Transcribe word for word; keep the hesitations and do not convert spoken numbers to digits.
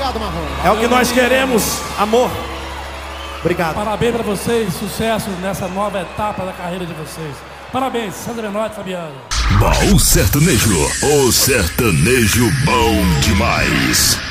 Obrigado, Marrom. É o que nós queremos, amor. Obrigado. Parabéns pra vocês, sucesso nessa nova etapa da carreira de vocês. Parabéns, Sandro Menotti e Fabiano. Baú Sertanejo, o sertanejo bom demais.